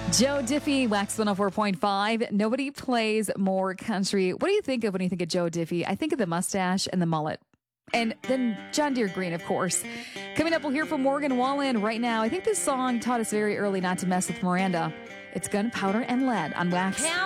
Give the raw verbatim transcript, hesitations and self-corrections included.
Joe Diffie, Wax one oh four point five. Nobody plays more country. What do you think of when you think of Joe Diffie? I think of the mustache and the mullet. And then John Deere Green, of course. Coming up, we'll hear from Morgan Wallen right now. I think this song taught us very early not to mess with Miranda. It's Gunpowder and Lead on Wax.